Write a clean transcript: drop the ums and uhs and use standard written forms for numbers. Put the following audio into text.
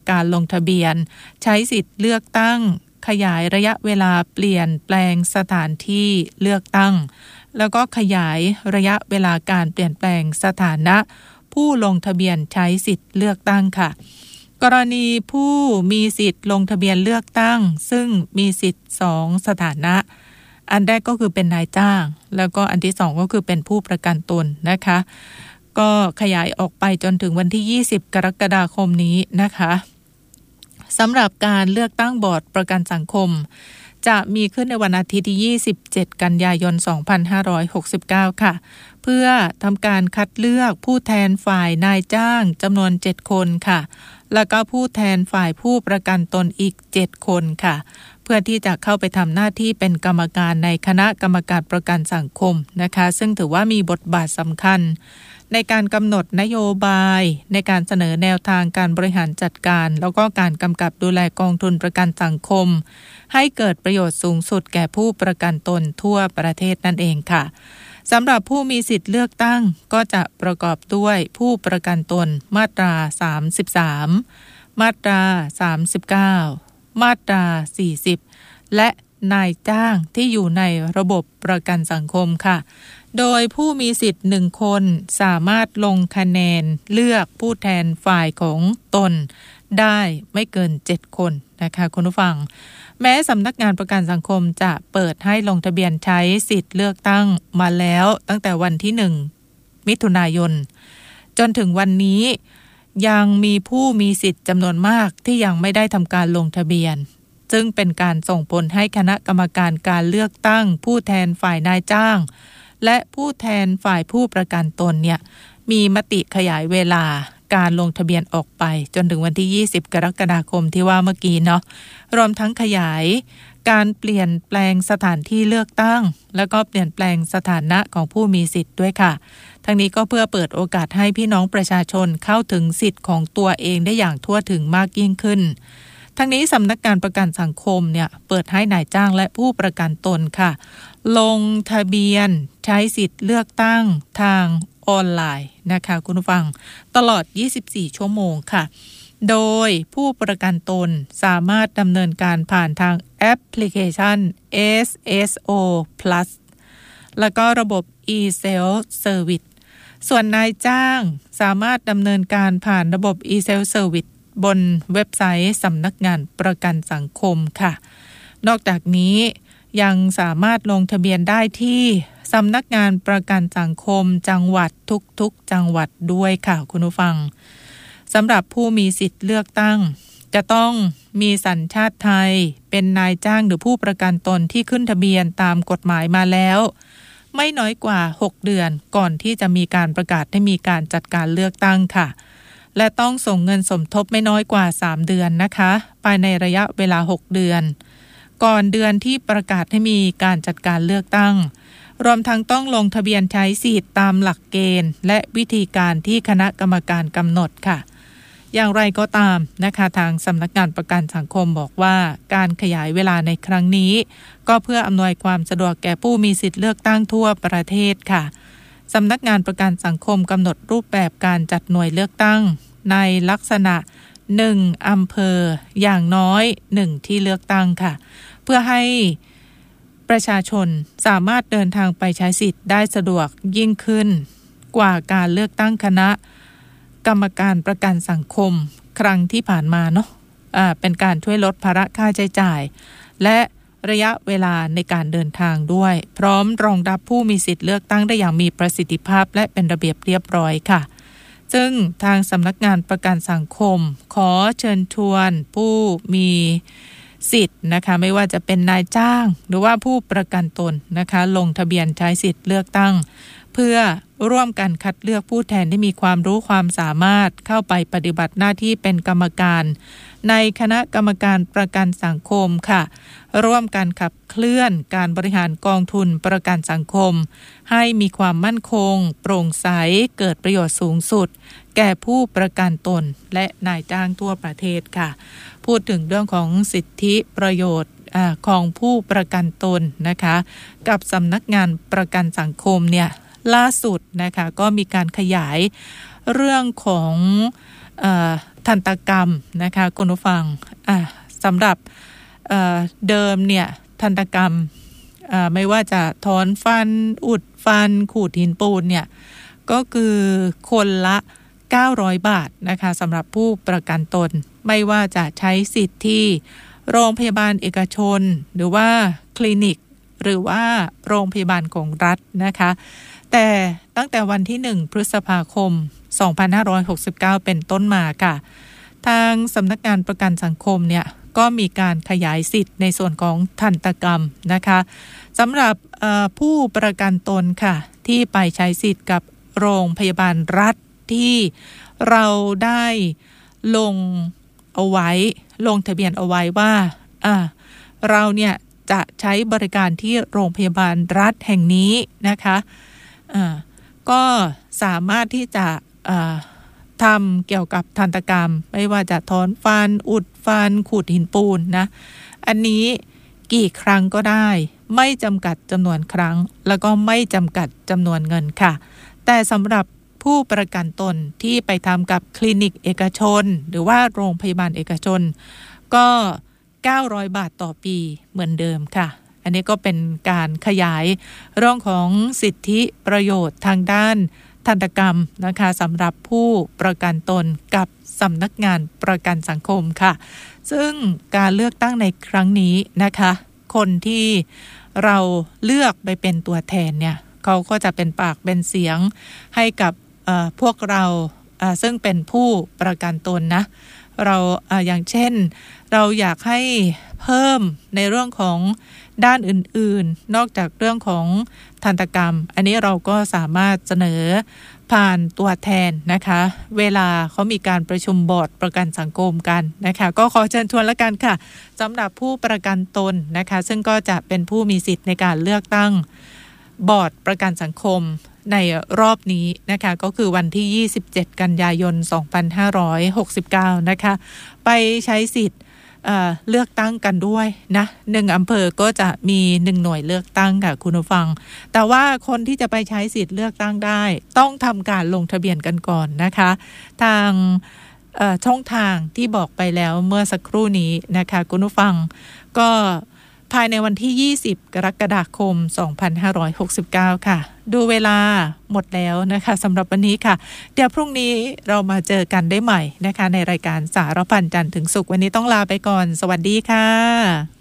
การลงทะเบียนใช้สิทธิ์เลือกตั้งขยายระยะเวลาเปลี่ยนแปลงสถานที่เลือกตั้งแล้วก็ขยายระยะเวลาการเปลี่ยนแปลงสถานะผู้ลงทะเบียนใช้สิทธิ์เลือกตั้งค่ะกรณีผู้มีสิทธิ์ลงทะเบียนเลือกตั้งซึ่งมีสิทธิ์2สถานะอันแรกก็คือเป็นนายจ้างแล้วก็อันที่2ก็คือเป็นผู้ประกันตนนะคะก็ขยายออกไปจนถึงวันที่20กรกฎาคมนี้นะคะสำหรับการเลือกตั้งบอร์ดประกันสังคมจะมีขึ้นในวันอาทิตย์ที่27กันยายน2569ค่ะเพื่อทำการคัดเลือกผู้แทนฝ่ายนายจ้างจำนวน7คนค่ะแล้วก็ผู้แทนฝ่ายผู้ประกันตนอีก7คนค่ะเพื่อที่จะเข้าไปทำหน้าที่เป็นกรรมการในคณะกรรมการประกันสังคมนะคะซึ่งถือว่ามีบทบาทสำคัญในการกำหนดนโยบายในการเสนอแนวทางการบริหารจัดการแล้วก็การกำกับดูแลกองทุนประกันสังคมให้เกิดประโยชน์สูงสุดแก่ผู้ประกันตนทั่วประเทศนั่นเองค่ะสำหรับผู้มีสิทธิ์เลือกตั้งก็จะประกอบด้วยผู้ประกันตนมาตรา33มาตรา39มาตรา40และนายจ้างที่อยู่ในระบบประกันสังคมค่ะโดยผู้มีสิทธิ์1คนสามารถลงคะแนนเลือกผู้แทนฝ่ายของตนได้ไม่เกิน7คนนะคะคุณผู้ฟังแม้สำนักงานประกันสังคมจะเปิดให้ลงทะเบียนใช้สิทธิ์เลือกตั้งมาแล้วตั้งแต่วันที่1มิถุนายนจนถึงวันนี้ยังมีผู้มีสิทธิ์จำนวนมากที่ยังไม่ได้ทำการลงทะเบียนซึ่งเป็นการส่งผลให้คณะกรรมการการเลือกตั้งผู้แทนฝ่ายนายจ้างและผู้แทนฝ่ายผู้ประกันตนเนี่ยมีมติขยายเวลาการลงทะเบียนออกไปจนถึงวันที่20กรกฎาคมที่ว่าเมื่อกี้เนาะรวมทั้งขยายการเปลี่ยนแปลงสถานที่เลือกตั้งแล้วก็เปลี่ยนแปลงสถานะของผู้มีสิทธิ์ด้วยค่ะทั้งนี้ก็เพื่อเปิดโอกาสให้พี่น้องประชาชนเข้าถึงสิทธิ์ของตัวเองได้อย่างทั่วถึงมากยิ่งขึ้นทั้งนี้สำนักงานประกันสังคมเนี่ยเปิดให้นายจ้างและผู้ประกันตนค่ะลงทะเบียนใช้สิทธิ์เลือกตั้งทางออนไลน์นะคะคุณผู้ฟังตลอด24ชั่วโมงค่ะโดยผู้ประกันตนสามารถดำเนินการผ่านทางแอปพลิเคชัน SSO Plus แล้วก็ระบบ eSelf Service ส่วนนายจ้างสามารถดำเนินการผ่านระบบ eSelf Service บนเว็บไซต์สำนักงานประกันสังคมค่ะนอกจากนี้ยังสามารถลงทะเบียนได้ที่สำนักงานประกันสังคมจังหวัดทุกๆจังหวัดด้วยค่ะคุณผู้ฟังสำหรับผู้มีสิทธิ์เลือกตั้งจะต้องมีสัญชาติไทยเป็นนายจ้างหรือผู้ประกันตนที่ขึ้นทะเบียนตามกฎหมายมาแล้วไม่น้อยกว่า6เดือนก่อนที่จะมีการประกาศให้มีการจัดการเลือกตั้งค่ะและต้องส่งเงินสมทบไม่น้อยกว่า3เดือนนะคะภายในระยะเวลา6เดือนก่อนเดือนที่ประกาศให้มีการจัดการเลือกตั้งรวมทั้งต้องลงทะเบียนใช้สิทธิ์ตามหลักเกณฑ์และวิธีการที่คณะกรรมการกำหนดค่ะอย่างไรก็ตามนะคะทางสำนักงานประกันสังคมบอกว่าการขยายเวลาในครั้งนี้ก็เพื่ออำนวยความสะดวกแก่ผู้มีสิทธิ์เลือกตั้งทั่วประเทศค่ะสำนักงานประกันสังคมกำหนดรูปแบบการจัดหน่วยเลือกตั้งในลักษณะ1อำเภออย่างน้อย1ที่เลือกตั้งค่ะเพื่อให้ประชาชนสามารถเดินทางไปใช้สิทธิ์ได้สะดวกยิ่งขึ้นกว่าการเลือกตั้งคณะกรรมการประกันสังคมครั้งที่ผ่านมาเนาะเป็นการช่วยลดภาระค่าใช้จ่ายและระยะเวลาในการเดินทางด้วยพร้อมรองรับผู้มีสิทธิ์เลือกตั้งได้อย่างมีประสิทธิภาพและเป็นระเบียบเรียบร้อยค่ะซึ่งทางสำนักงานประกันสังคมขอเชิญชวนผู้มีสิทธิ์นะคะไม่ว่าจะเป็นนายจ้างหรือว่าผู้ประกันตนนะคะลงทะเบียนใช้สิทธิ์เลือกตั้งเพื่อร่วมกันคัดเลือกผู้แทนที่มีความรู้ความสามารถเข้าไปปฏิบัติหน้าที่เป็นกรรมการในคณะกรรมการประกันสังคมค่ะร่วมกันขับเคลื่อนการบริหารกองทุนประกันสังคมให้มีความมั่นคงโปร่งใสเกิดประโยชน์สูงสุดแก่ผู้ประกันตนและนายจ้างทั่วประเทศค่ะพูดถึงเรื่องของสิทธิประโยชน์ของผู้ประกันตนนะคะกับสำนักงานประกันสังคมเนี่ยล่าสุดนะคะก็มีการขยายเรื่องของทันตกรรมนะคะคุณผู้ฟังสำหรับเดิมเนี่ยทันตกรรมไม่ว่าจะถอนฟันอุดฟันขูดหินปูนเนี่ยก็คือคนละ900 บาทนะคะสำหรับผู้ประกันตนไม่ว่าจะใช้สิทธิ์ที่โรงพยาบาลเอกชนหรือว่าคลินิกหรือว่าโรงพยาบาลของรัฐนะคะแต่ตั้งแต่วันที่1 พฤษภาคม 2569 เป็นต้นมาค่ะทางสำนักงานประกันสังคมเนี่ยก็มีการขยายสิทธิ์ในส่วนของทันตกรรมนะคะสำหรับผู้ประกันตนค่ะที่ไปใช้สิทธิ์กับโรงพยาบาลรัฐที่เราได้ลงทะเบียนเอาไว้ว่าเราเนี่ยจะใช้บริการที่โรงพยาบาลรัฐแห่งนี้นะคะก็สามารถที่จะทำเกี่ยวกับทันตกรรมไม่ว่าจะถอนฟันอุดฟันขูดหินปูนนะอันนี้กี่ครั้งก็ได้ไม่จำกัดจำนวนครั้งแล้วก็ไม่จำกัดจำนวนเงินค่ะแต่สำหรับผู้ประกันตนที่ไปทำกับคลินิกเอกชนหรือว่าโรงพยาบาลเอกชนก็900 บาทต่อปีเหมือนเดิมค่ะอันนี้ก็เป็นการขยายเรื่องของสิทธิประโยชน์ทางด้านทันตกรรมนะคะสำหรับผู้ประกันตนกับสำนักงานประกันสังคมค่ะซึ่งการเลือกตั้งในครั้งนี้นะคะคนที่เราเลือกไปเป็นตัวแทนเนี่ยเขาก็จะเป็นปากเป็นเสียงให้กับพวกเราซึ่งเป็นผู้ประกันตนนะเราอย่างเช่นเราอยากให้เพิ่มในเรื่องของด้านอื่นๆนอกจากเรื่องของทันตกรรมอันนี้เราก็สามารถเสนอผ่านตัวแทนนะคะเวลาเขามีการประชุมบอร์ดประกันสังคมกันนะคะก็ขอเชิญชวนแล้วกันค่ะสำหรับผู้ประกันตนนะคะซึ่งก็จะเป็นผู้มีสิทธิ์ในการเลือกตั้งบอร์ดประกันสังคมในรอบนี้นะคะก็คือวันที่27 กันยายน 2569นะคะไปใช้สิทธิ์เลือกตั้งกันด้วยนะ1อำเภอก็จะมี1หน่วยเลือกตั้งค่ะคุณผู้ฟังแต่ว่าคนที่จะไปใช้สิทธิ์เลือกตั้งได้ต้องทำการลงทะเบียนกันก่อนนะคะทางช่องทางที่บอกไปแล้วเมื่อสักครู่นี้นะคะคุณผู้ฟังก็ภายในวันที่20 กรกฎาคม 2569ค่ะดูเวลาหมดแล้วนะคะสำหรับวันนี้ค่ะเดี๋ยวพรุ่งนี้เรามาเจอกันได้ใหม่นะคะในรายการสารพันจันทร์ถึงศุกร์วันนี้ต้องลาไปก่อนสวัสดีค่ะ